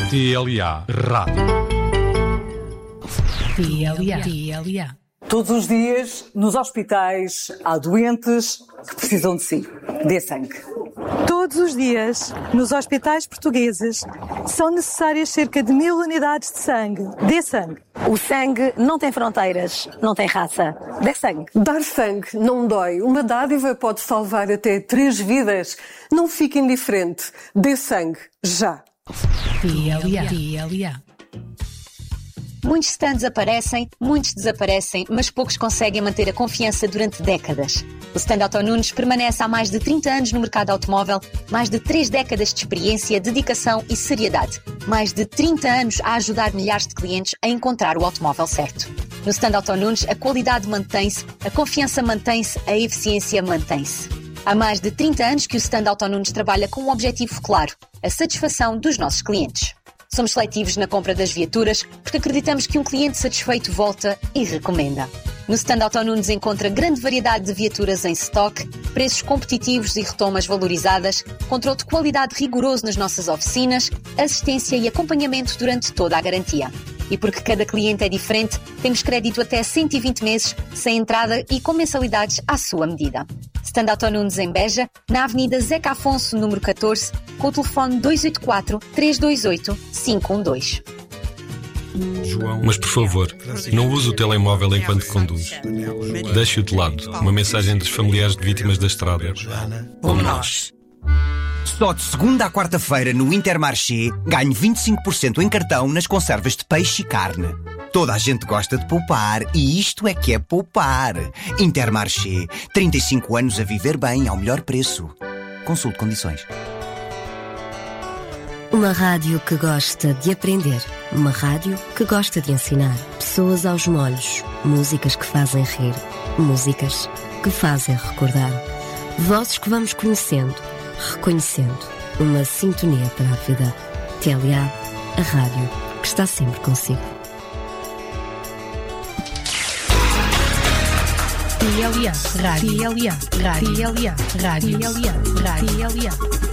TLA Rádio. TLA. Todos os dias, nos hospitais, há doentes que precisam de si. Dê sangue. Todos os dias, nos hospitais portugueses, são necessárias cerca de 1000 unidades de sangue. Dê sangue. O sangue não tem fronteiras, não tem raça. Dê sangue. Dar sangue não dói. Uma dádiva pode salvar até 3 vidas. Não fique indiferente. Dê sangue. Já. TLA. Muitos stands aparecem, muitos desaparecem, mas poucos conseguem manter a confiança durante décadas. O stand Auto Nunes permanece há mais de 30 anos no mercado automóvel, mais de 3 décadas de experiência, dedicação e seriedade. Mais de 30 anos a ajudar milhares de clientes a encontrar o automóvel certo. No stand Auto Nunes, a qualidade mantém-se, a confiança mantém-se, a eficiência mantém-se. Há mais de 30 anos que o stand Auto Nunes trabalha com um objetivo claro, a satisfação dos nossos clientes. Somos seletivos na compra das viaturas porque acreditamos que um cliente satisfeito volta e recomenda. No stand Auto Nunes encontra grande variedade de viaturas em stock, preços competitivos e retomas valorizadas, controle de qualidade rigoroso nas nossas oficinas, assistência e acompanhamento durante toda a garantia. E porque cada cliente é diferente, temos crédito até 120 meses, sem entrada e com mensalidades à sua medida. Stand Auto Nunes em Beja, na Avenida Zeca Afonso, número 14, com o telefone 284-328-512. Mas, por favor, não use o telemóvel enquanto conduz. Deixe-o de lado. Uma mensagem dos familiares de vítimas da estrada. Como nós. Só de segunda à quarta-feira no Intermarché ganho 25% em cartão nas conservas de peixe e carne. Toda a gente gosta de poupar e isto é que é poupar. Intermarché, 35 anos a viver bem ao melhor preço. Consulte condições. Uma rádio que gosta de aprender. Uma rádio que gosta de ensinar. Pessoas aos molhos. Músicas que fazem rir. Músicas que fazem recordar. Vozes que vamos conhecendo, reconhecendo. Uma sintonia para a vida. TLA, a rádio que está sempre consigo. TLA Rádio. TLA Rádio. TLA Rádio.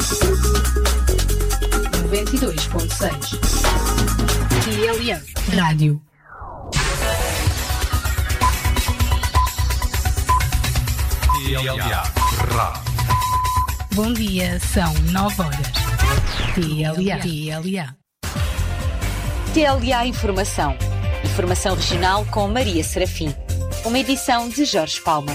92.6. TLA Rádio. TLA Rádio. Bom dia, são 9 horas. TLA. TLA Informação. Informação regional com Maria Serafim. Uma edição de Jorge Palma.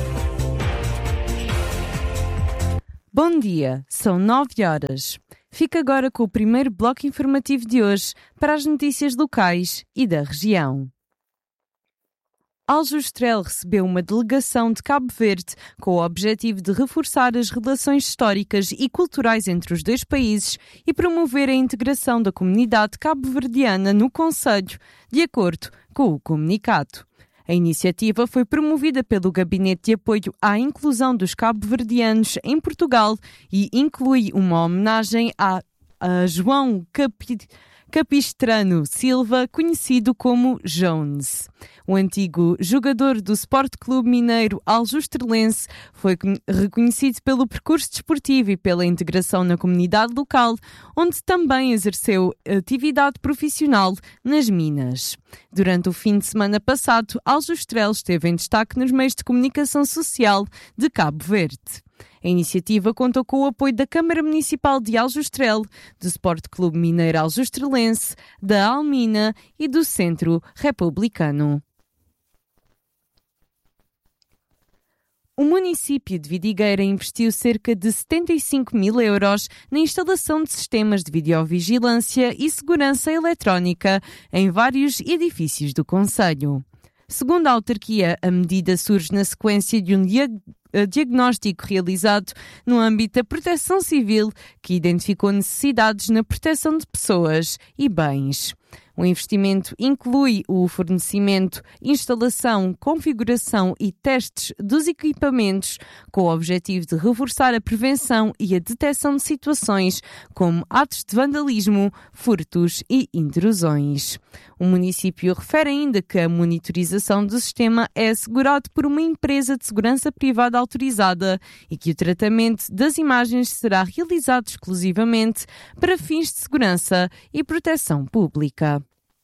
Bom dia, são 9 horas. Fica agora com o primeiro bloco informativo de hoje para as notícias locais e da região. Aljustrel recebeu uma delegação de Cabo Verde com o objetivo de reforçar as relações históricas e culturais entre os dois países e promover a integração da comunidade cabo-verdiana no concelho, de acordo com o comunicado. A iniciativa foi promovida pelo Gabinete de Apoio à Inclusão dos Cabo-Verdianos em Portugal e inclui uma homenagem a João Capistrano Silva, conhecido como Jones. O antigo jogador do Sport Clube Mineiro Aljustrelense foi reconhecido pelo percurso desportivo e pela integração na comunidade local, onde também exerceu atividade profissional nas minas. Durante o fim de semana passado, Aljustrel esteve em destaque nos meios de comunicação social de Cabo Verde. A iniciativa contou com o apoio da Câmara Municipal de Aljustrel, do Sport Clube Mineiro Aljustrelense, da Almina e do Centro Republicano. O município de Vidigueira investiu cerca de 75 mil euros na instalação de sistemas de videovigilância e segurança eletrónica em vários edifícios do concelho. Segundo a autarquia, a medida surge na sequência de um diagnóstico realizado no âmbito da proteção civil que identificou necessidades na proteção de pessoas e bens. O investimento inclui o fornecimento, instalação, configuração e testes dos equipamentos, com o objetivo de reforçar a prevenção e a detecção de situações como atos de vandalismo, furtos e intrusões. O município refere ainda que a monitorização do sistema é assegurado por uma empresa de segurança privada autorizada e que o tratamento das imagens será realizado exclusivamente para fins de segurança e proteção pública.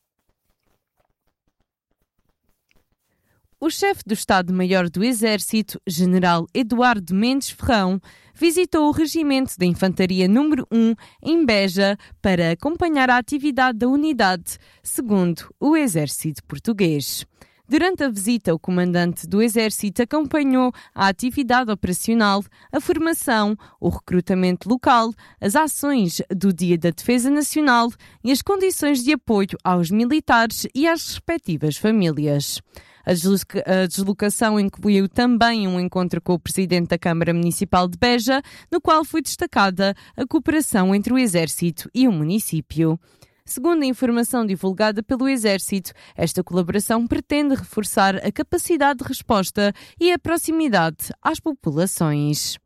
O chefe do Estado-Maior do Exército, General Eduardo Mendes Ferrão, visitou o Regimento da Infantaria número 1 em Beja para acompanhar a atividade da unidade, segundo o Exército Português. Durante a visita, o comandante do Exército acompanhou a atividade operacional, a formação, o recrutamento local, as ações do Dia da Defesa Nacional e as condições de apoio aos militares e às respectivas famílias. A deslocação incluiu também um encontro com o presidente da Câmara Municipal de Beja, no qual foi destacada a cooperação entre o Exército e o município. Segundo a informação divulgada pelo Exército, esta colaboração pretende reforçar a capacidade de resposta e a proximidade às populações.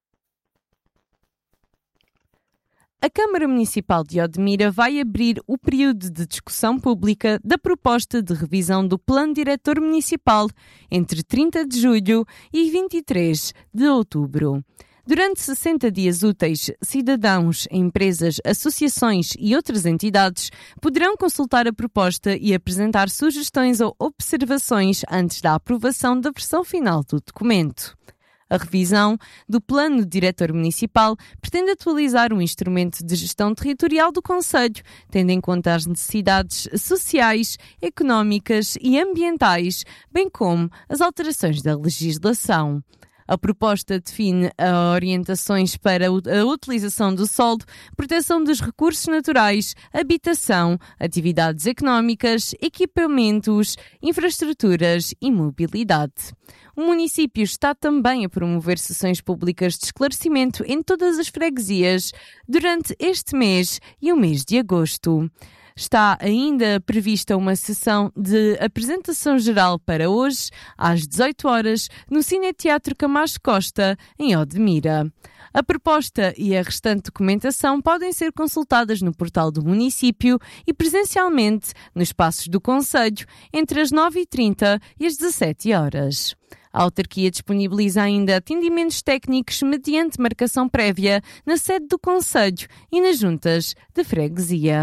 A Câmara Municipal de Odmira vai abrir o período de discussão pública da proposta de revisão do Plano Diretor Municipal entre 30 de julho e 23 de outubro. Durante 60 dias úteis, cidadãos, empresas, associações e outras entidades poderão consultar a proposta e apresentar sugestões ou observações antes da aprovação da versão final do documento. A revisão do Plano Diretor Municipal pretende atualizar o instrumento de gestão territorial do concelho, tendo em conta as necessidades sociais, económicas e ambientais, bem como as alterações da legislação. A proposta define orientações para a utilização do solo, proteção dos recursos naturais, habitação, atividades económicas, equipamentos, infraestruturas e mobilidade. O município está também a promover sessões públicas de esclarecimento em todas as freguesias durante este mês e o mês de agosto. Está ainda prevista uma sessão de apresentação geral para hoje, às 18 horas, no Cineteatro Camacho Costa, em Odmira. A proposta e a restante documentação podem ser consultadas no portal do município e presencialmente nos espaços do concelho entre as 9h30 e as 17 horas. A autarquia disponibiliza ainda atendimentos técnicos mediante marcação prévia na sede do concelho e nas juntas de freguesia.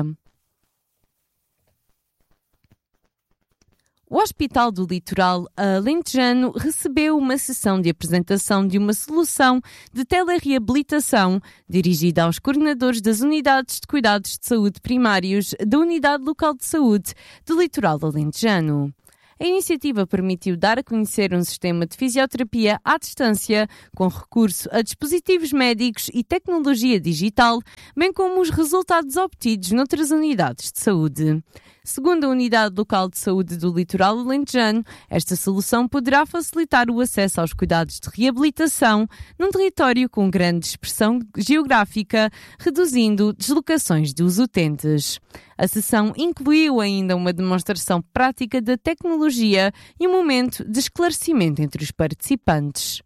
O Hospital do Litoral Alentejano recebeu uma sessão de apresentação de uma solução de telereabilitação dirigida aos coordenadores das unidades de cuidados de saúde primários da Unidade Local de Saúde do Litoral Alentejano. A iniciativa permitiu dar a conhecer um sistema de fisioterapia à distância, com recurso a dispositivos médicos e tecnologia digital, bem como os resultados obtidos noutras unidades de saúde. Segundo a Unidade Local de Saúde do Litoral Alentejano, esta solução poderá facilitar o acesso aos cuidados de reabilitação num território com grande dispersão geográfica, reduzindo deslocações dos utentes. A sessão incluiu ainda uma demonstração prática da tecnologia e um momento de esclarecimento entre os participantes.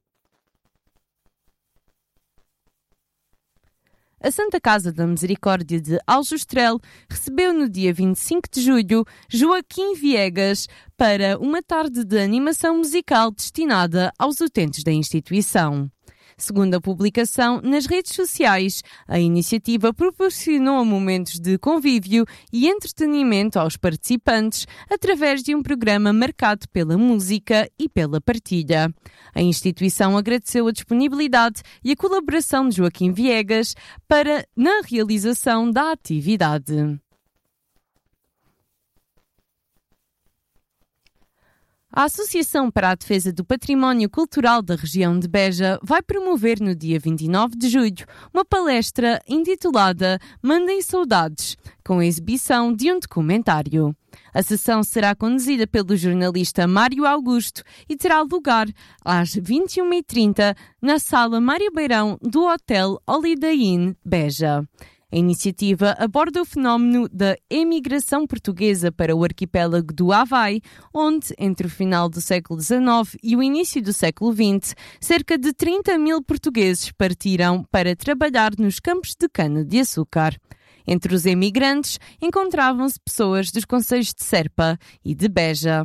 A Santa Casa da Misericórdia de Aljustrel recebeu no dia 25 de julho Joaquim Viegas para uma tarde de animação musical destinada aos utentes da instituição. Segundo a publicação nas redes sociais, a iniciativa proporcionou momentos de convívio e entretenimento aos participantes através de um programa marcado pela música e pela partilha. A instituição agradeceu a disponibilidade e a colaboração de Joaquim Viegas na realização da atividade. A Associação para a Defesa do Património Cultural da região de Beja vai promover no dia 29 de julho uma palestra intitulada Mandem Saudades, com a exibição de um documentário. A sessão será conduzida pelo jornalista Mário Augusto e terá lugar às 21h30 na Sala Mário Beirão do Hotel Holiday Inn Beja. A iniciativa aborda o fenómeno da emigração portuguesa para o arquipélago do Havaí, onde, entre o final do século XIX e o início do século XX, cerca de 30 mil portugueses partiram para trabalhar nos campos de cana-de-açúcar. Entre os emigrantes encontravam-se pessoas dos concelhos de Serpa e de Beja.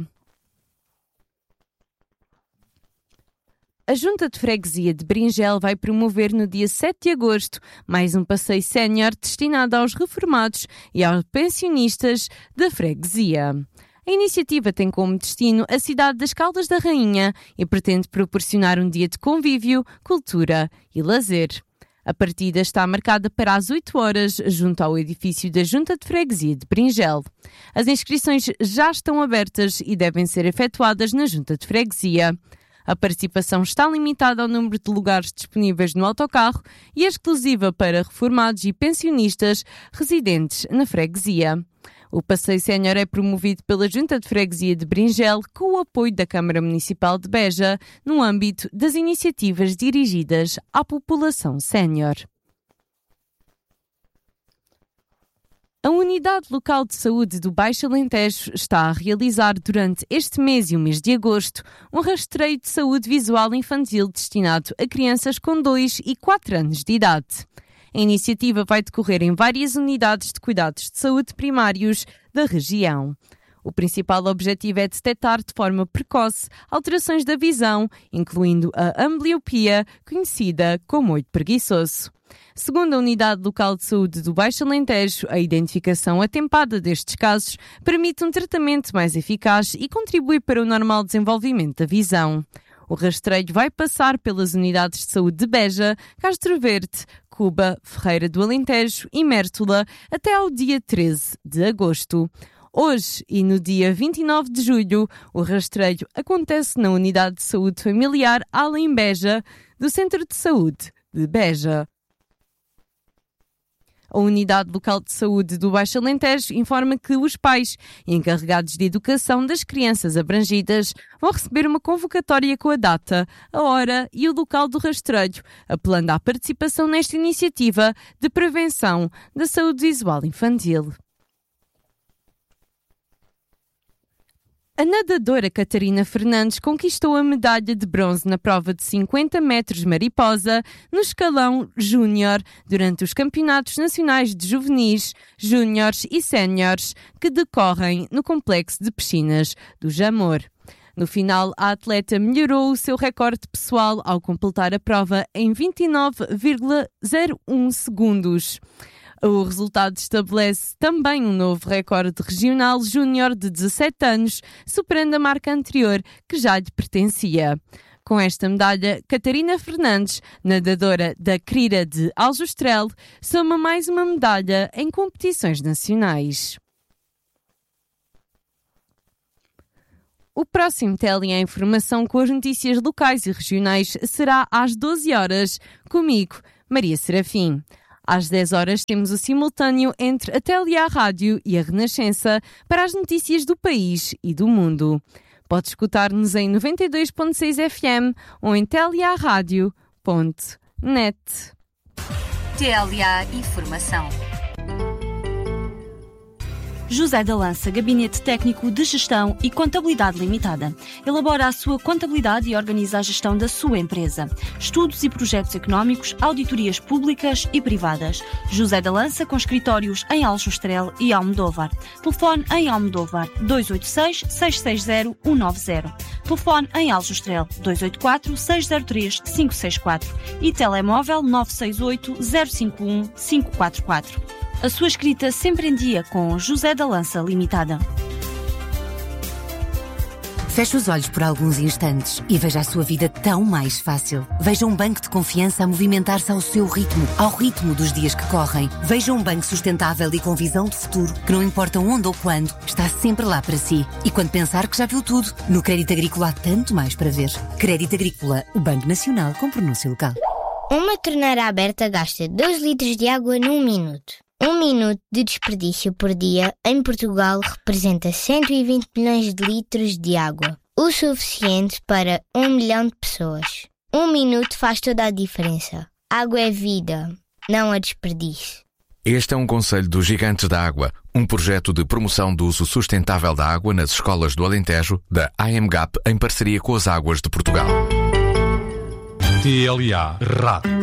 A Junta de Freguesia de Bringel vai promover no dia 7 de agosto mais um passeio sénior destinado aos reformados e aos pensionistas da freguesia. A iniciativa tem como destino a cidade das Caldas da Rainha e pretende proporcionar um dia de convívio, cultura e lazer. A partida está marcada para as 8 horas junto ao edifício da Junta de Freguesia de Bringel. As inscrições já estão abertas e devem ser efetuadas na Junta de Freguesia. A participação está limitada ao número de lugares disponíveis no autocarro e é exclusiva para reformados e pensionistas residentes na freguesia. O passeio sénior é promovido pela Junta de Freguesia de Bringel com o apoio da Câmara Municipal de Beja no âmbito das iniciativas dirigidas à população sénior. A Unidade Local de Saúde do Baixo Alentejo está a realizar durante este mês e o mês de agosto um rastreio de saúde visual infantil destinado a crianças com 2 e 4 anos de idade. A iniciativa vai decorrer em várias unidades de cuidados de saúde primários da região. O principal objetivo é detectar de forma precoce alterações da visão, incluindo a ambliopia, conhecida como olho preguiçoso. Segundo a Unidade Local de Saúde do Baixo Alentejo, a identificação atempada destes casos permite um tratamento mais eficaz e contribui para o normal desenvolvimento da visão. O rastreio vai passar pelas unidades de saúde de Beja, Castro Verde, Cuba, Ferreira do Alentejo e Mértola até ao dia 13 de agosto. Hoje e no dia 29 de julho, o rastreio acontece na Unidade de Saúde Familiar Além Beja, do Centro de Saúde de Beja. A Unidade Local de Saúde do Baixo Alentejo informa que os pais encarregados de educação das crianças abrangidas vão receber uma convocatória com a data, a hora e o local do rastreio, apelando à participação nesta iniciativa de prevenção da saúde visual infantil. A nadadora Catarina Fernandes conquistou a medalha de bronze na prova de 50 metros mariposa no escalão júnior durante os campeonatos nacionais de juvenis, júniores e séniores que decorrem no complexo de piscinas do Jamor. No final, a atleta melhorou o seu recorde pessoal ao completar a prova em 29,01 segundos. O resultado estabelece também um novo recorde regional júnior de 17 anos, superando a marca anterior que já lhe pertencia. Com esta medalha, Catarina Fernandes, nadadora da Crira de Aljustrel, soma mais uma medalha em competições nacionais. O próximo Tele a informação com as notícias locais e regionais será às 12 horas, comigo, Maria Serafim. Às 10 horas temos o simultâneo entre a TLA Rádio e a Renascença para as notícias do país e do mundo. Pode escutar-nos em 92.6 FM ou em tlearadio.net. TLA Informação. José da Lança, Gabinete Técnico de Gestão e Contabilidade Limitada. Elabora a sua contabilidade e organiza a gestão da sua empresa. Estudos e projetos económicos, auditorias públicas e privadas. José da Lança, com escritórios em Aljustrel e Almodóvar. Telefone em Almodóvar 286-660-190. Telefone em Aljustrel 284-603-564 e telemóvel 968-051-544. A sua escrita sempre em dia com José da Lança Limitada. Feche os olhos por alguns instantes e veja a sua vida tão mais fácil. Veja um banco de confiança a movimentar-se ao seu ritmo, ao ritmo dos dias que correm. Veja um banco sustentável e com visão de futuro, que não importa onde ou quando, está sempre lá para si. E quando pensar que já viu tudo, no Crédito Agrícola há tanto mais para ver. Crédito Agrícola, o Banco Nacional com pronúncio local. Uma torneira aberta gasta 2 litros de água num minuto. 1 minuto de desperdício por dia em Portugal representa 120 milhões de litros de água, o suficiente para 1 milhão de pessoas. 1 minuto faz toda a diferença. Água é vida, não a desperdício. Este é um conselho dos Gigantes da Água, um projeto de promoção do uso sustentável da água nas escolas do Alentejo, da AMGAP, em parceria com as Águas de Portugal. TLA Rádio.